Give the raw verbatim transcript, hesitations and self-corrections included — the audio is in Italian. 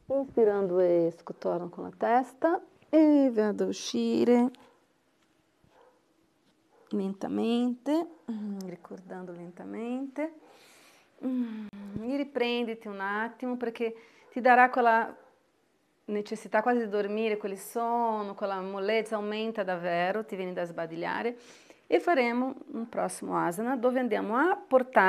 Inspirando esco, torno con la testa e vado a uscire lentamente, ricordando lentamente. E riprenditi un attimo perché ti darà quella necessità quasi di dormire, quel sonno, quella mollezza aumenta davvero, ti viene da sbadigliare e faremo un prossimo asana dove andiamo a portare